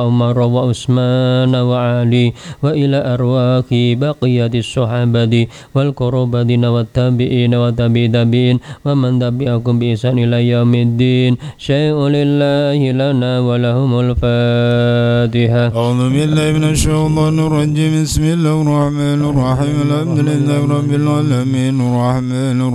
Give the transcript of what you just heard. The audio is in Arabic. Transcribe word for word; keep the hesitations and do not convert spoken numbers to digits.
عمر وعثمان وعلي وإلى أرواح بقية الصحابة والقربين والتابعين وتابعي تابعين ومن تبعهم بإحسان إلى يوم الدين. شيء لله لنا ولهم الفاتحة. أعوذ بالله من الشيطان الرجيم. بسم الله الرحمن الرحيم. الحمد لله رب العالمين الرحمن